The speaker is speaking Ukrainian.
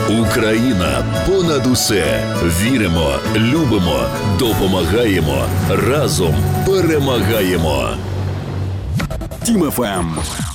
Україна понад усе. Віримо, любимо, допомагаємо. Разом перемагаємо. Тім ФМ.